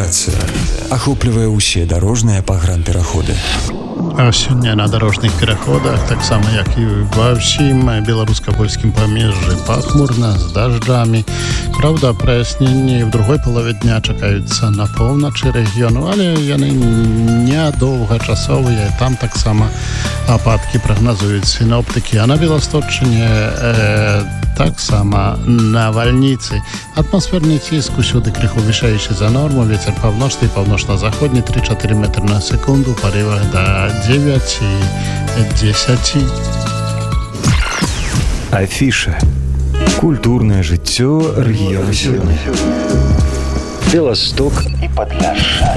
Навігацыя ахоплівае ўсе дарожныя пагранпераходы. Сёння на дарожных пераходах, таксама як і ва ўсім беларуска-польскім памежжы, пахмурна, з дажджамі. Праўда, праясненні в другой палове дня чакаюцца на поўначы рэгіёну, але яны нядоўгачасовыя. Там таксама ападкі прагназуюць сіноптыкі, а на Беласточчыне таксама навальніцы. Атмасферны ціск усюды крыху вышэйшы за норму, вецер паўночны і паўночна-заходні 3-4 метры на секунду, парывах да 9 и 10. Афіша. Культурнае жыццё рэгіёну сёння. Беласток і Падляшша.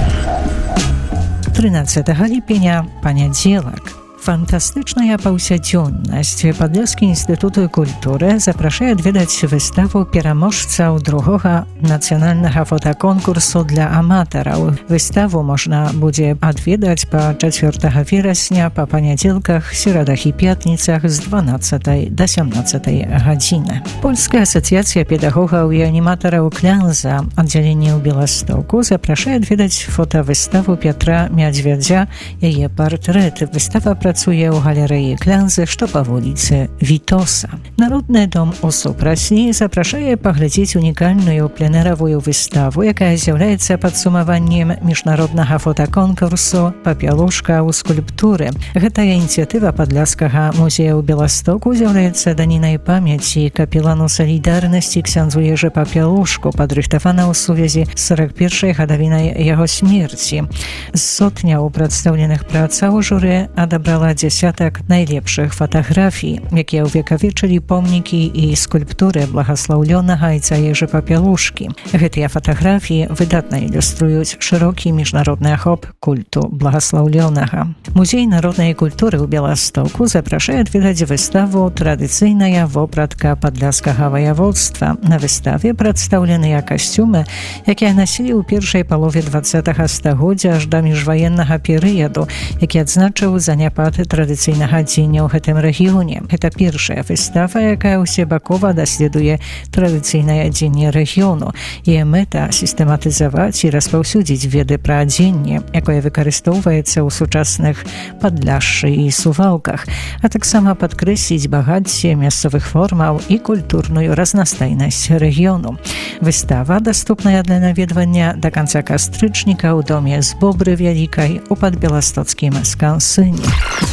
13 ліпеня, панядзелак. Фантастычная паўсядзённасць. Падляшскі інстытут культуры запрашае адведаць выставу пераможцаў другога нацыянальнага фотаконкурсу для аматараў. Выставу можна будзе адведаць па 4 верасня па панядзелках, серадах і пятніцах з 12 до 17 гадзіны. Польская асацыяцыя педагогаў і аніматараў Клянза, аддзяленне ў Беластоку, запрашае адведаць фотавыставу Пятра Мядзвядзя, яе партрэт. Выстава працуе ў галерэі Клянзы, што па вуліцы Вітоса. Народны дом у Супрасні запрашае паглядзець унікальную пленэравую выставу, якая з'яўляецца падсумаваннем міжнароднага фотаконкурсу «Папялушка ў скульптуры». Гэтая ініцыятыва Падляшскага музея ў Беластоку з'яўляецца данінай памяці капелану салідарнасці ксяндзу Ежы Папялушку, падрыхтавана ў сувязі з 41-й гадавінай яго смерці. З сотняў прадстаўленых працаў журы адабрала дзясятак найлепшых фатаграфій, якія ўвекавечылі помнікі і скульптуры благаслаўлёнага айца Ежы Папялушкі. Гэтыя фатаграфіі выдатна ілюструюць шырокі міжнародны ахоп культу благаслаўлёнага. Музей народнай культуры ў Беластоку запрашае адведаць выставу «Традыцыйная вопратка падляшскага ваяводства». На выставе прадстаўленыя касцюмы, якія насілі ў першай палове 20-га стагоддзя аж да міжваеннага перыяду, які адзначыў заняпад традыцыйнага дзення ў гэтым рэгіёне. Гэта першая выстава, якая ўсебакова даследуе традыцыйнае адзенне рэгіёну. Яе мэта сістэматызаваць і распаўсюдзіць веды пра адзенне, якое выкарыстоўваецца ў сучасных Падляшшы і Сувалках, а таксама падкрэсліць багацце мясцовых формаў і культурную разнастайнасць рэгіёну. Выстава даступная для наведвання да канца кастрычніка ў доме з Бобры Вялікай у падбеластоцкім Скансыне.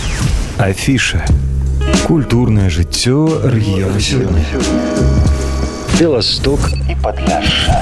Афіша. Культурнае жыццё рэгіёну сёння. Беласток і Падляшша.